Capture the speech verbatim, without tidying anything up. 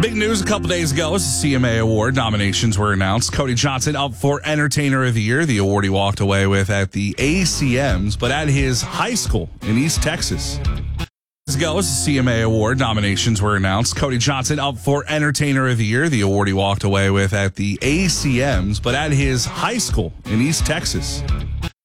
Big news a couple days ago as the C M A Award nominations were announced. Cody Johnson up for Entertainer of the Year, the award he walked away with at the A C Ms, but at his high school in East Texas. Days ago as the C M A Award nominations were announced. Cody Johnson up for Entertainer of the Year, the award he walked away with at the A C Ms, but at his high school in East Texas.